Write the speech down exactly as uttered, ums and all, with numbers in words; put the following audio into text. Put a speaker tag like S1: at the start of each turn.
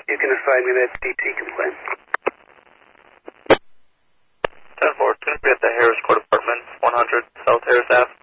S1: You can assign me that D T complaint.
S2: ten four, it's going to be at the Harris Court Apartments, one hundred South Harris Avenue.